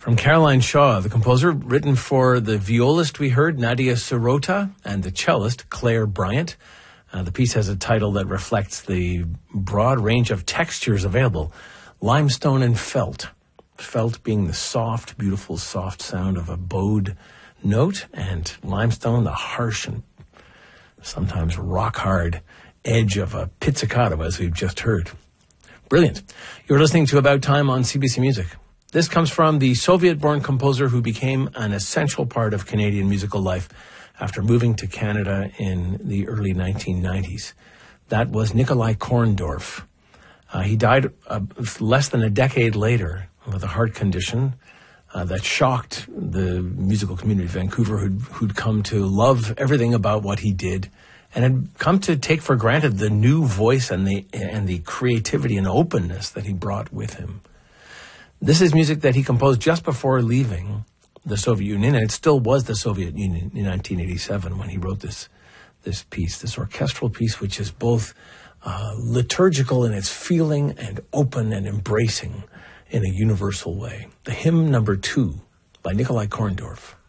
From Caroline Shaw, the composer, written for the violist we heard, Nadia Sirota, and the cellist, Claire Bryant. The piece has a title that reflects the broad range of textures available, limestone and felt. Felt being the soft, beautiful, soft sound of a bowed note, and limestone, the harsh and sometimes rock-hard edge of a pizzicato, as we've just heard. Brilliant. You're listening to About Time on CBC Music. This comes from the Soviet-born composer who became an essential part of Canadian musical life after moving to Canada in the early 1990s. That was Nikolai Korndorff. He died less than a decade later with a heart condition that shocked the musical community of Vancouver, who'd come to love everything about what he did and had come to take for granted the new voice and the creativity and openness that he brought with him. This is music that he composed just before leaving the Soviet Union, and it still was the Soviet Union in 1987 when he wrote this piece, this orchestral piece, which is both liturgical in its feeling and open and embracing in a universal way. The Hymn Number 2 by Nikolai Korndorff.